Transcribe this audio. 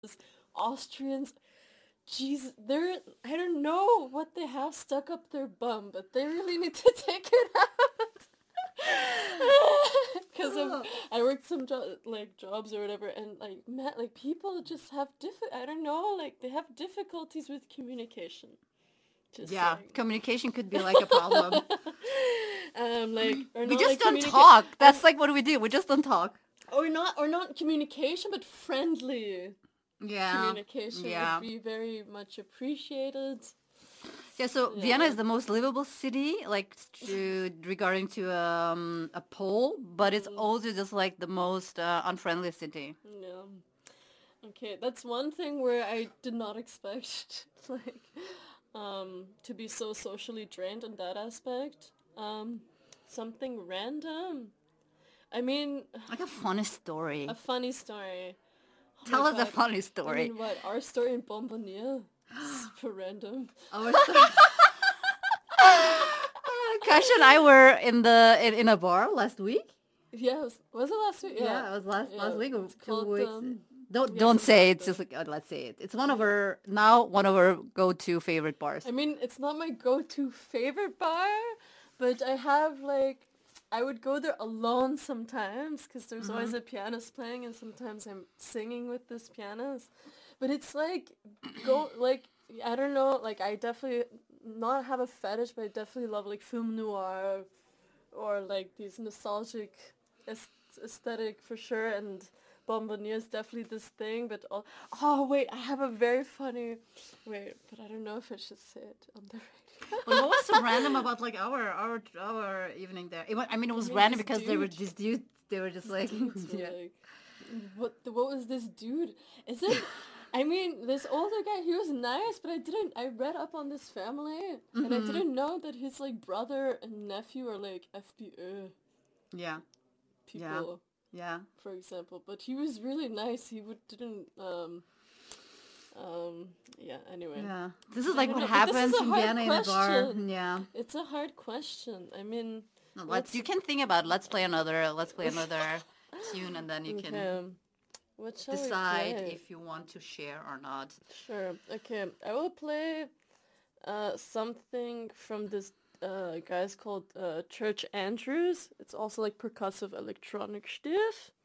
Austrians, jeez, I don't know what they have stuck up their bum, but they really need to take it out. Because I worked some jobs or whatever, and like man, like people just have I don't know, like they have difficulties with communication. Just Yeah, saying. communication could be like a problem. Like or We not just like don't communicate, talk. That's like what we do. We just don't talk. or not communication, but friendly Yeah, communication would yeah. be very much appreciated. Yeah, so Vienna Yeah. is the most livable city, like regarding to a poll, but it's also just like the most unfriendly city. Yeah. Okay, that's one thing where I did not expect like to be so socially drained in that aspect. Something random. I mean, Like a funny a story. funny story. Oh my Tell us a god. funny I story. mean, what? Our story in Bombonier? Super random. Our story. Kash and I were in a bar last week. Yeah, was it last week? Yeah. Yeah, it was last Yeah, week or it's 2 called, weeks. Don't yeah, don't something say like it's just that. like let's say it. It's one of our go-to favorite bars. I mean, it's not my go-to favorite bar, but I would go there alone sometimes because there's always a pianist playing, and sometimes I'm singing with this pianist. But it's like, I don't know, like I definitely not have a fetish, but I definitely love like film noir or like these nostalgic aesthetic for sure, and Bombonier is definitely this thing, but oh wait, I have a very funny but I don't know if I should say it on the radio. But what was so random about like our evening there? I mean, it I was mean, random this because they were dude, these dudes. They were just like, dudes were yeah. like, what was this dude? Is it? I mean, this older guy, he was nice, but I read up on this family, and I didn't know that his like brother and nephew are like FBÖ Yeah, yeah, people, yeah. for example. But he was really nice. He didn't yeah, anyway. Yeah, this is I like don't what know, but this is happens a in hard Vienna in a bar. question. Yeah. It's a hard question. I mean, No, let's you can think about it. Let's play another tune, and then you can okay. What shall we decide play? if you want to share or not. Sure. Okay. I will play something from this guys called Church Andrews. It's also like percussive electronic stuff.